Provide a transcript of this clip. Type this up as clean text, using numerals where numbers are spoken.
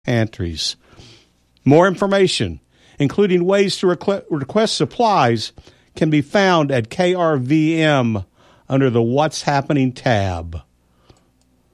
pantries. More information, including ways to request supplies, can be found at KRVM under the What's Happening tab.